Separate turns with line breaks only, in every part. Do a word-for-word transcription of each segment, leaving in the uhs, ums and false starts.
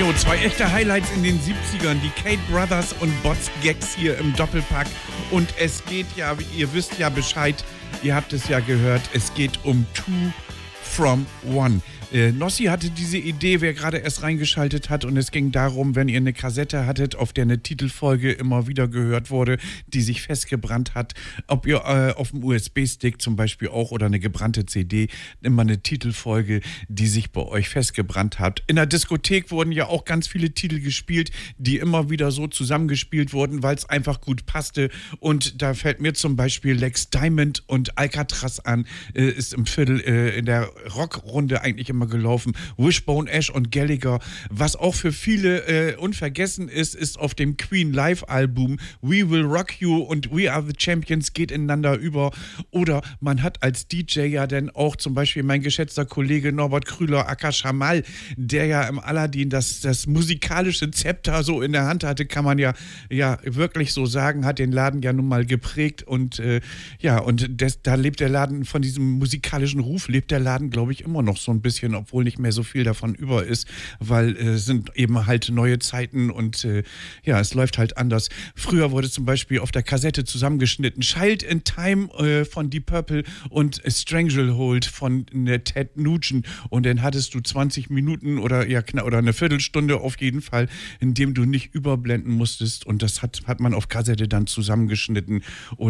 Jo, zwei echte Highlights in den siebzigern, die Kate Brothers und Bots Gags hier im Doppelpack. Und es geht ja, ihr wisst ja Bescheid, ihr habt es ja gehört, es geht um Two from One. Äh, Nossi hatte diese Idee, wer gerade erst reingeschaltet hat, und es ging darum, wenn ihr eine Kassette hattet, auf der eine Titelfolge immer wieder gehört wurde, die sich festgebrannt hat, ob ihr äh, auf dem U S B-Stick zum Beispiel auch oder eine gebrannte C D, immer eine Titelfolge, die sich bei euch festgebrannt hat. In der Diskothek wurden ja auch ganz viele Titel gespielt, die immer wieder so zusammengespielt wurden, weil es einfach gut passte, und da fällt mir zum Beispiel Lex Diamond und Alcatraz an, äh, ist im Viertel äh, in der Rockrunde eigentlich immer gelaufen. Wishbone Ash und Gallagher. Was auch für viele äh, unvergessen ist, ist auf dem Queen Live-Album We Will Rock You und We Are the Champions geht ineinander über. Oder man hat als D J ja dann auch zum Beispiel mein geschätzter Kollege Norbert Krüler, aka Schamal, der ja im Aladdin das, das musikalische Zepter so in der Hand hatte, kann man ja, ja wirklich so sagen, hat den Laden ja nun mal geprägt, und äh, ja, und des, da lebt der Laden, von diesem musikalischen Ruf lebt der Laden, glaube ich, immer noch so ein bisschen, obwohl nicht mehr so viel davon über ist, weil es äh, sind eben halt neue Zeiten, und äh, ja, es läuft halt anders. Früher wurde zum Beispiel auf der Kassette zusammengeschnitten Child in Time äh, von Deep Purple und Stranglehold von äh, Ted Nugent, und dann hattest du zwanzig Minuten oder ja oder eine Viertelstunde auf jeden Fall, in dem du nicht überblenden musstest, und das hat, hat man auf Kassette dann zusammengeschnitten.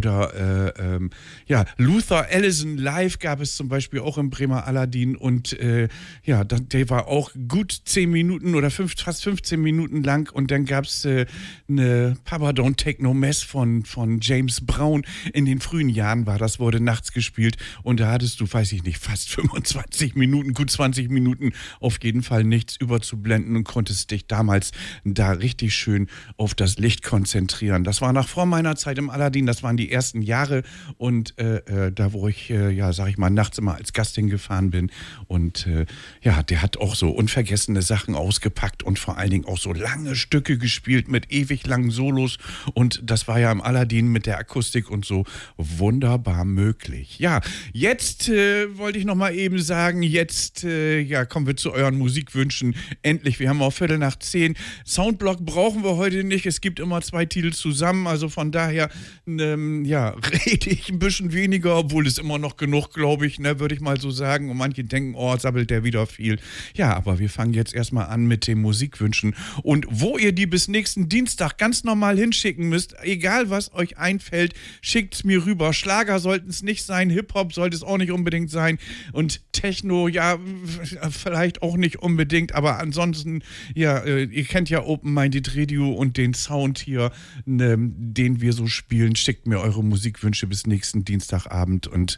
Oder äh, ähm, ja, Luther Allison live gab es zum Beispiel auch im Bremer Aladdin, und äh, ja, der war auch gut zehn Minuten oder fünf, fast fünfzehn Minuten lang, und dann gab es äh, eine Papa Don't Take No Mess von, von James Brown. In den frühen Jahren war das, wurde nachts gespielt, und da hattest du, weiß ich nicht, fast fünfundzwanzig Minuten, gut zwanzig Minuten auf jeden Fall nichts überzublenden, und konntest dich damals da richtig schön auf das Licht konzentrieren. Das war noch vor meiner Zeit im Aladdin, das waren die ersten Jahre, und äh, äh, da, wo ich, äh, ja, sag ich mal, nachts immer als Gast hingefahren bin, und äh, ja, der hat auch so unvergessene Sachen ausgepackt und vor allen Dingen auch so lange Stücke gespielt mit ewig langen Solos, und das war ja im Aladdin mit der Akustik und so wunderbar möglich. Ja, jetzt äh, wollte ich noch mal eben sagen, jetzt äh, ja, kommen wir zu euren Musikwünschen. Endlich, wir haben auch Viertel nach zehn. Soundblock brauchen wir heute nicht, es gibt immer zwei Titel zusammen, also von daher ähm, ja, rede ich ein bisschen weniger, obwohl es immer noch genug, glaube ich, ne, würde ich mal so sagen, und manche denken, oh, sabbelt der wieder viel. Ja, aber wir fangen jetzt erstmal an mit den Musikwünschen. Und wo ihr die bis nächsten Dienstag ganz normal hinschicken müsst, egal was euch einfällt, schickt's mir rüber. Schlager sollten es nicht sein, Hip-Hop sollte es auch nicht unbedingt sein, und Techno, ja, vielleicht auch nicht unbedingt, aber ansonsten, ja, ihr kennt ja Open Minded Radio und den Sound hier, ne, den wir so spielen. Schickt mir eure Musikwünsche bis nächsten Dienstagabend, und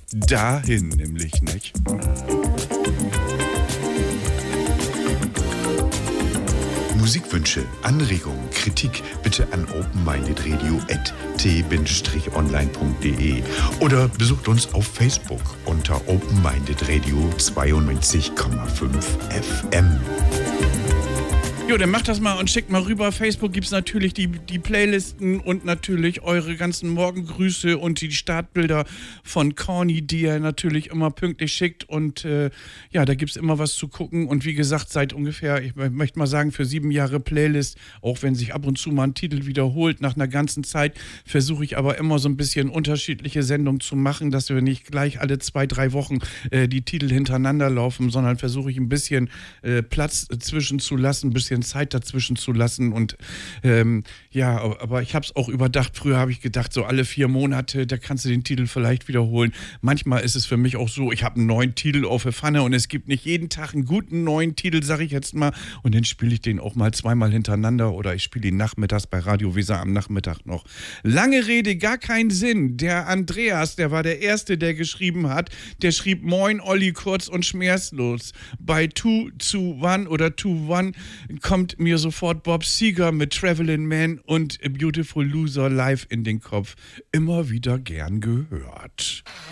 dahin nämlich, nicht?
Musikwünsche, Anregungen, Kritik bitte an openmindedradio at t online punkt de oder besucht uns auf Facebook unter openmindedradio zweiundneunzig Komma fünf F M.
Jo, dann macht das mal und schickt mal rüber. Facebook gibt es natürlich die, die Playlisten und natürlich eure ganzen Morgengrüße und die Startbilder von Corny, die er natürlich immer pünktlich schickt. Und äh, ja, da gibt es immer was zu gucken. Und wie gesagt, seit ungefähr, ich möchte mal sagen, für sieben Jahre Playlist, auch wenn sich ab und zu mal ein Titel wiederholt, nach einer ganzen Zeit, versuche ich aber immer so ein bisschen unterschiedliche Sendungen zu machen, dass wir nicht gleich alle zwei, drei Wochen äh, die Titel hintereinander laufen, sondern versuche ich ein bisschen äh, Platz zwischen zu lassen, ein bisschen Zeit dazwischen zu lassen, und ähm, ja, aber ich habe es auch überdacht. Früher habe ich gedacht, so alle vier Monate, da kannst du den Titel vielleicht wiederholen. Manchmal ist es für mich auch so, ich habe einen neuen Titel auf der Pfanne, und es gibt nicht jeden Tag einen guten neuen Titel, sage ich jetzt mal, und dann spiele ich den auch mal zweimal hintereinander, oder ich spiele ihn nachmittags bei Radio Weser am Nachmittag noch. Lange Rede, gar keinen Sinn. Der Andreas, der war der Erste, der geschrieben hat, der schrieb: Moin Olli, kurz und schmerzlos. Bei Two to One oder Two One kommt mir sofort Bob Seger mit Travelin' Man und A Beautiful Loser live in den Kopf. Immer wieder gern gehört.